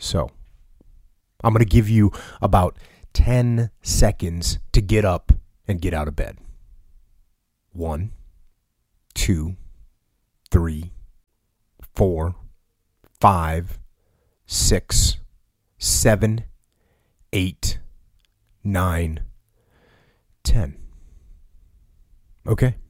So I'm going to give you about 10 seconds to get up and get out of bed. 1, 2, 3, 4, 5, 6, 7, 8, 9, 10. Okay?